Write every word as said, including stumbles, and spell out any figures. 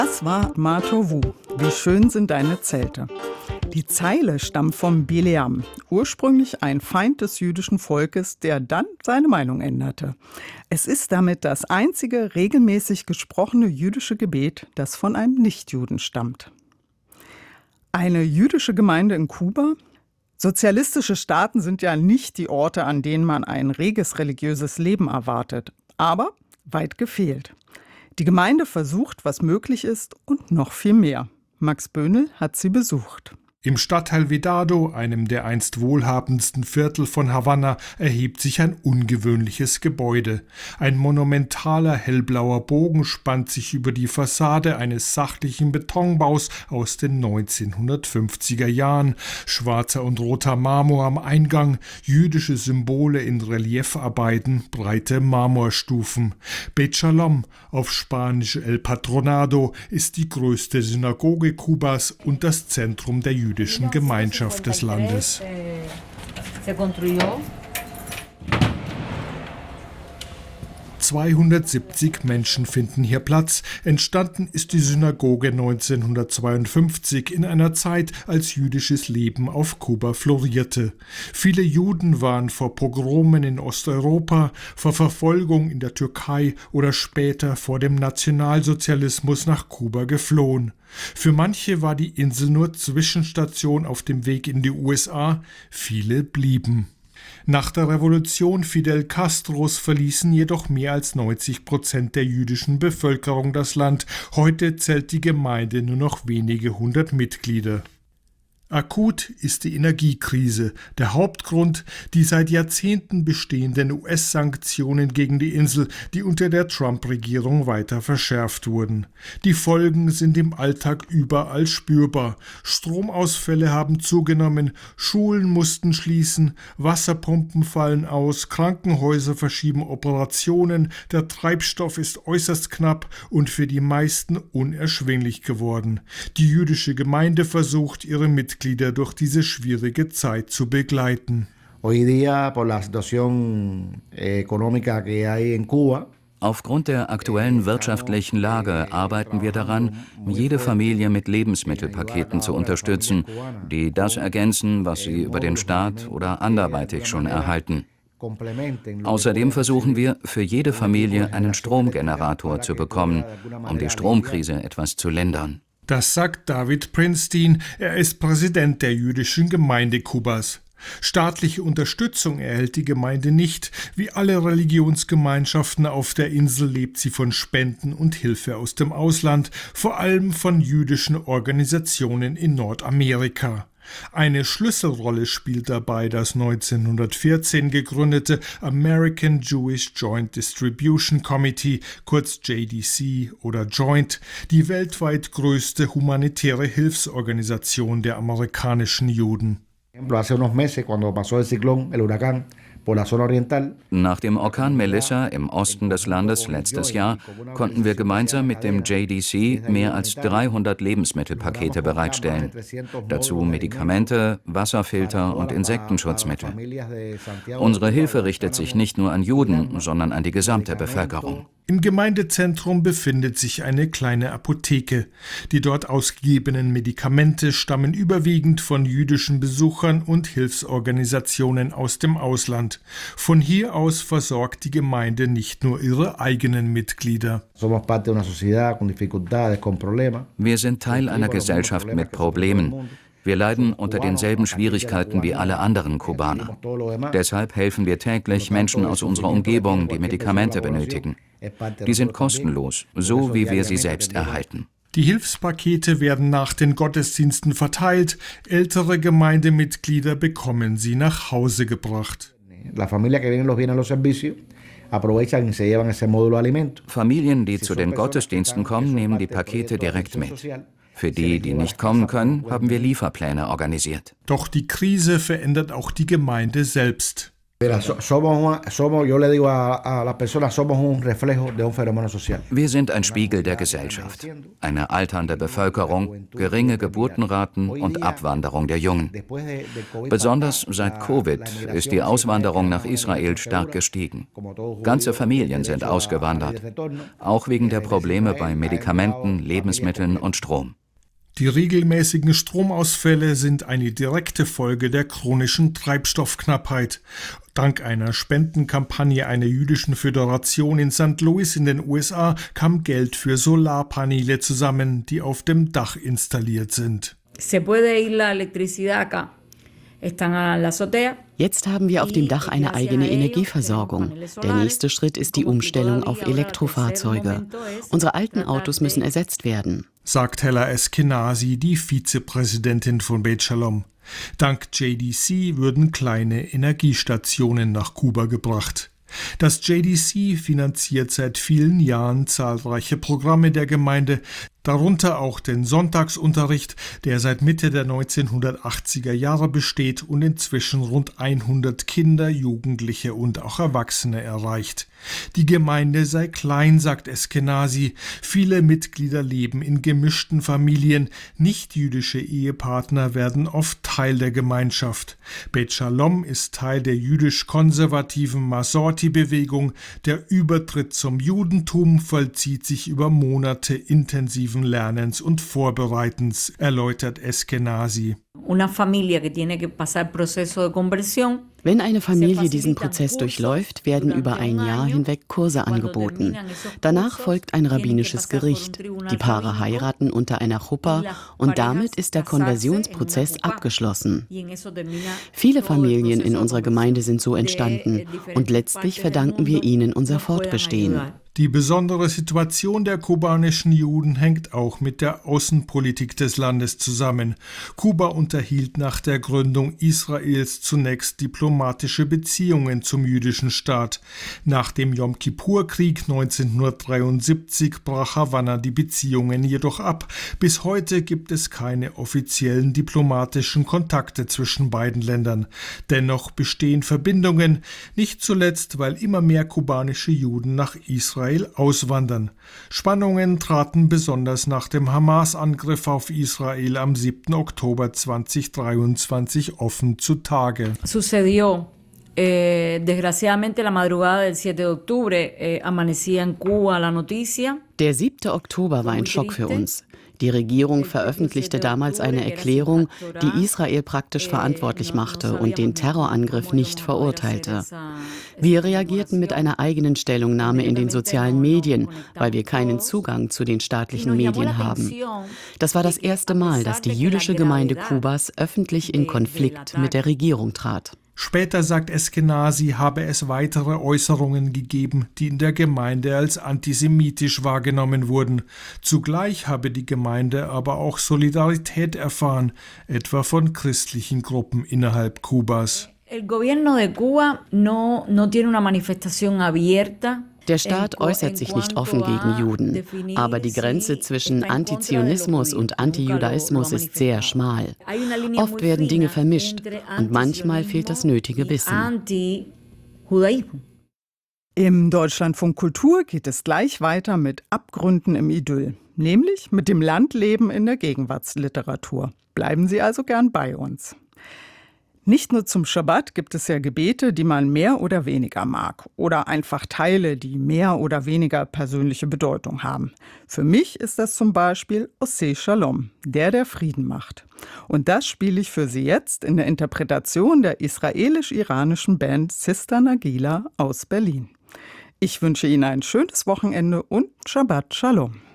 Das war Ma Tovu. Wie schön sind deine Zelte. Die Zeile stammt vom Bileam, ursprünglich ein Feind des jüdischen Volkes, der dann seine Meinung änderte. Es ist damit das einzige regelmäßig gesprochene jüdische Gebet, das von einem Nichtjuden stammt. Eine jüdische Gemeinde in Kuba? Sozialistische Staaten sind ja nicht die Orte, an denen man ein reges religiöses Leben erwartet. Aber weit gefehlt. Die Gemeinde versucht, was möglich ist und noch viel mehr. Max Böhnel hat sie besucht. Im Stadtteil Vedado, einem der einst wohlhabendsten Viertel von Havanna, erhebt sich ein ungewöhnliches Gebäude. Ein monumentaler hellblauer Bogen spannt sich über die Fassade eines sachlichen Betonbaus aus den neunzehnhundertfünfziger Jahren. Schwarzer und roter Marmor am Eingang, jüdische Symbole in Reliefarbeiten, breite Marmorstufen. Bet Shalom, auf Spanisch El Patronado, ist die größte Synagoge Kubas und das Zentrum der jüdischen jüdischen Gemeinschaft des Landes. zweihundertsiebzig Menschen finden hier Platz. Entstanden ist die Synagoge neunzehnhundertzweiundfünfzig in einer Zeit, als jüdisches Leben auf Kuba florierte. Viele Juden waren vor Pogromen in Osteuropa, vor Verfolgung in der Türkei oder später vor dem Nationalsozialismus nach Kuba geflohen. Für manche war die Insel nur Zwischenstation auf dem Weg in die U S A, viele blieben. Nach der Revolution Fidel Castros verließen jedoch mehr als neunzig Prozent der jüdischen Bevölkerung das Land. Heute zählt die Gemeinde nur noch wenige hundert Mitglieder. Akut ist die Energiekrise. Der Hauptgrund, die seit Jahrzehnten bestehenden U S-Sanktionen gegen die Insel, die unter der Trump-Regierung weiter verschärft wurden. Die Folgen sind im Alltag überall spürbar. Stromausfälle haben zugenommen, Schulen mussten schließen, Wasserpumpen fallen aus, Krankenhäuser verschieben Operationen, der Treibstoff ist äußerst knapp und für die meisten unerschwinglich geworden. Die jüdische Gemeinde versucht, ihre Mitglieder durch diese schwierige Zeit zu begleiten. Aufgrund der aktuellen wirtschaftlichen Lage arbeiten wir daran, jede Familie mit Lebensmittelpaketen zu unterstützen, die das ergänzen, was sie über den Staat oder anderweitig schon erhalten. Außerdem versuchen wir, für jede Familie einen Stromgenerator zu bekommen, um die Stromkrise etwas zu lindern. Das sagt David Prinstein, er ist Präsident der jüdischen Gemeinde Kubas. Staatliche Unterstützung erhält die Gemeinde nicht. Wie alle Religionsgemeinschaften auf der Insel lebt sie von Spenden und Hilfe aus dem Ausland, vor allem von jüdischen Organisationen in Nordamerika. Eine Schlüsselrolle spielt dabei das neunzehnhundertvierzehn gegründete American Jewish Joint Distribution Committee, kurz J D C oder Joint, die weltweit größte humanitäre Hilfsorganisation der amerikanischen Juden. Nach dem Orkan Melissa im Osten des Landes letztes Jahr konnten wir gemeinsam mit dem J D C mehr als dreihundert Lebensmittelpakete bereitstellen. Dazu Medikamente, Wasserfilter und Insektenschutzmittel. Unsere Hilfe richtet sich nicht nur an Juden, sondern an die gesamte Bevölkerung. Im Gemeindezentrum befindet sich eine kleine Apotheke. Die dort ausgegebenen Medikamente stammen überwiegend von jüdischen Besuchern und Hilfsorganisationen aus dem Ausland. Von hier aus versorgt die Gemeinde nicht nur ihre eigenen Mitglieder. Wir sind Teil einer Gesellschaft mit Problemen. Wir leiden unter denselben Schwierigkeiten wie alle anderen Kubaner. Deshalb helfen wir täglich Menschen aus unserer Umgebung, die Medikamente benötigen. Die sind kostenlos, so wie wir sie selbst erhalten. Die Hilfspakete werden nach den Gottesdiensten verteilt. Ältere Gemeindemitglieder bekommen sie nach Hause gebracht. Familien, die zu den Gottesdiensten kommen, nehmen die Pakete direkt mit. Für die, die nicht kommen können, haben wir Lieferpläne organisiert. Doch die Krise verändert auch die Gemeinde selbst. Wir sind ein Spiegel der Gesellschaft. Eine alternde Bevölkerung, geringe Geburtenraten und Abwanderung der Jungen. Besonders seit Covid ist die Auswanderung nach Israel stark gestiegen. Ganze Familien sind ausgewandert, auch wegen der Probleme bei Medikamenten, Lebensmitteln und Strom. Die regelmäßigen Stromausfälle sind eine direkte Folge der chronischen Treibstoffknappheit. Dank einer Spendenkampagne einer jüdischen Föderation in Sankt Louis in den U S A kam Geld für Solarpaneele zusammen, die auf dem Dach installiert sind. Jetzt haben wir auf dem Dach eine eigene Energieversorgung. Der nächste Schritt ist die Umstellung auf Elektrofahrzeuge. Unsere alten Autos müssen ersetzt werden, sagt Hella Eskenazi, die Vizepräsidentin von Beit Shalom. Dank J D C würden kleine Energiestationen nach Kuba gebracht. Das J D C finanziert seit vielen Jahren zahlreiche Programme der Gemeinde, darunter auch den Sonntagsunterricht, der seit Mitte der neunzehnhundertachtziger Jahre besteht und inzwischen rund hundert Kinder, Jugendliche und auch Erwachsene erreicht. Die Gemeinde sei klein, sagt Eskenazi. Viele Mitglieder leben in gemischten Familien. Nichtjüdische Ehepartner werden oft Teil der Gemeinschaft. Beit Shalom ist Teil der jüdisch-konservativen Masorti-Bewegung. Der Übertritt zum Judentum vollzieht sich über Monate intensiven Lernens und Vorbereitens, erläutert Eskenazi. Wenn eine Familie diesen Prozess durchläuft, werden über ein Jahr hinweg Kurse angeboten. Danach folgt ein rabbinisches Gericht. Die Paare heiraten unter einer Chuppa und damit ist der Konversionsprozess abgeschlossen. Viele Familien in unserer Gemeinde sind so entstanden und letztlich verdanken wir ihnen unser Fortbestehen. Die besondere Situation der kubanischen Juden hängt auch mit der Außenpolitik des Landes zusammen. Kuba unterhielt nach der Gründung Israels zunächst diplomatische Beziehungen zum jüdischen Staat. Nach dem Jom-Kippur-Krieg neunzehnhundertdreiundsiebzig brach Havanna die Beziehungen jedoch ab. Bis heute gibt es keine offiziellen diplomatischen Kontakte zwischen beiden Ländern. Dennoch bestehen Verbindungen, nicht zuletzt, weil immer mehr kubanische Juden nach Israel auswandern. Spannungen traten besonders nach dem Hamas-Angriff auf Israel am siebten Oktober zweitausenddreiundzwanzig offen zutage. Sucedió. Eh, desgraciadamente la madrugada del siete de octubre eh, amanecía en Cuba la noticia. Der siebte Oktober war ein Schock für uns. Die Regierung veröffentlichte damals eine Erklärung, die Israel praktisch verantwortlich machte und den Terrorangriff nicht verurteilte. Wir reagierten mit einer eigenen Stellungnahme in den sozialen Medien, weil wir keinen Zugang zu den staatlichen Medien haben. Das war das erste Mal, dass die jüdische Gemeinde Kubas öffentlich in Konflikt mit der Regierung trat. Später sagt Eskenazi, habe es weitere Äußerungen gegeben, die in der Gemeinde als antisemitisch wahrgenommen wurden. Zugleich habe die Gemeinde aber auch Solidarität erfahren, etwa von christlichen Gruppen innerhalb Kubas. El gobierno de Cuba no, no tiene una manifestación abierta. Der Staat äußert sich nicht offen gegen Juden, aber die Grenze zwischen Antizionismus und Antijudaismus ist sehr schmal. Oft werden Dinge vermischt und manchmal fehlt das nötige Wissen. Im Deutschlandfunk Kultur geht es gleich weiter mit Abgründen im Idyll, nämlich mit dem Landleben in der Gegenwartsliteratur. Bleiben Sie also gern bei uns. Nicht nur zum Schabbat gibt es ja Gebete, die man mehr oder weniger mag oder einfach Teile, die mehr oder weniger persönliche Bedeutung haben. Für mich ist das zum Beispiel Oseh Shalom, der der Frieden macht. Und das spiele ich für Sie jetzt in der Interpretation der israelisch-iranischen Band Sister Nagila aus Berlin. Ich wünsche Ihnen ein schönes Wochenende und Shabbat Shalom.